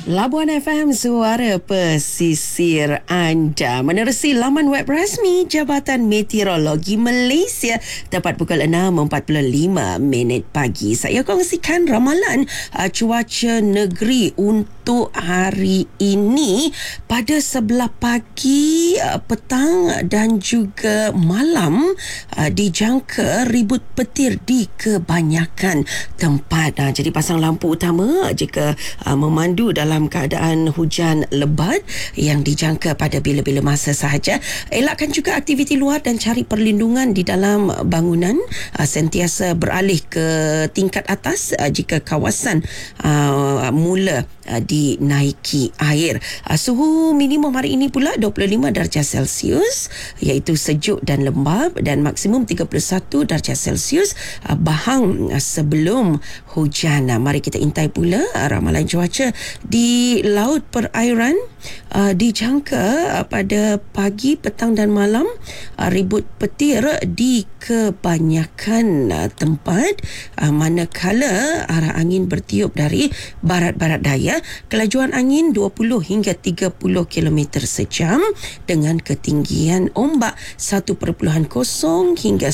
Labuan FM, suara pesisir anda. Menerusi laman web rasmi Jabatan Meteorologi Malaysia tepat pukul 6.45 pagi. Saya kongsikan ramalan cuaca negeri untuk hari ini pada sebelah pagi, petang dan juga malam dijangka ribut petir di kebanyakan tempat. Jadi pasang lampu utama jika memandu dalam keadaan hujan lebat yang dijangka pada bila-bila masa sahaja. Elakkan juga aktiviti luar dan cari perlindungan di dalam bangunan. Sentiasa beralih ke tingkat atas jika kawasan mula dinaiki air. Suhu minimum hari ini pula 25 darjah Celsius, iaitu sejuk dan lembap, dan maksimum 31 darjah Celsius bahang sebelum hujan. Mari kita intai pula ramalan cuaca di laut perairan. Dijangka pada pagi, petang dan malam ribut petir di kebanyakan tempat, manakala arah angin bertiup dari barat-barat daya. Kelajuan angin 20 hingga 30 km sejam dengan ketinggian ombak 1.0 hingga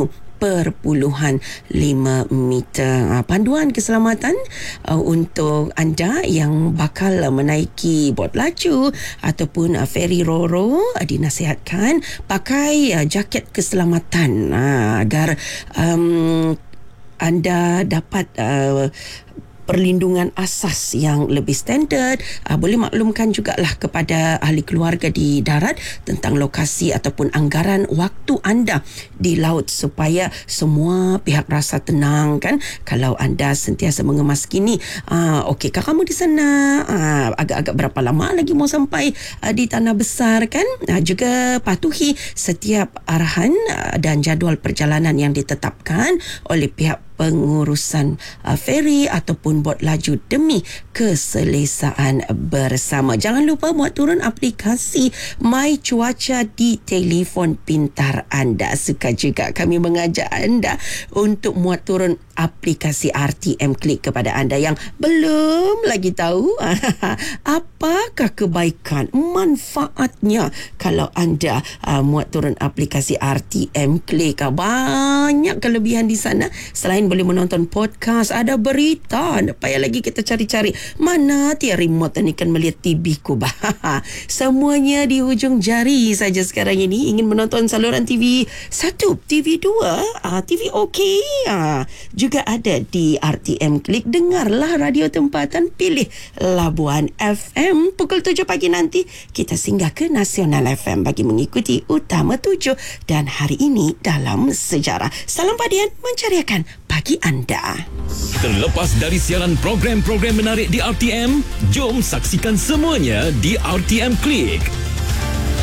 1.5 meter. Panduan keselamatan untuk anda yang bakal menaiki bot laju ataupun feri roro, dinasihatkan pakai jaket keselamatan agar anda dapat perlindungan asas yang lebih standard. Boleh maklumkan jugalah kepada ahli keluarga di darat tentang lokasi ataupun anggaran waktu anda di laut supaya semua pihak rasa tenang, kan? Kalau anda sentiasa mengemas kini, okey, kamu di sana agak-agak berapa lama lagi mau sampai di tanah besar, kan? Juga patuhi setiap arahan dan jadual perjalanan yang ditetapkan oleh pihak pengurusan feri ataupun bot laju demi keselesaan bersama. Jangan lupa muat turun aplikasi My Cuaca di telefon pintar anda. Suka juga kami mengajak anda untuk muat turun aplikasi RTM Klik kepada anda yang belum lagi tahu apakah kebaikan, manfaatnya kalau anda muat turun aplikasi RTM Klik. Banyak kelebihan di sana. Selain boleh menonton podcast, ada berita. Tak payah lagi kita cari-cari mana tiap remote ni kan melihat TV ku. Semuanya di hujung jari saja sekarang ini. Ingin menonton saluran TV 1, TV 2, TV OK, juga ada di RTM Klik. Dengarlah radio tempatan, pilih Labuan FM. Pukul 7 pagi nanti kita singgah ke Nasional FM bagi mengikuti Utama 7 dan hari ini dalam sejarah. Salam Padian menceriakan pagi anda. Terlepas dari siaran program-program menarik di RTM, jom saksikan semuanya di RTM Klik.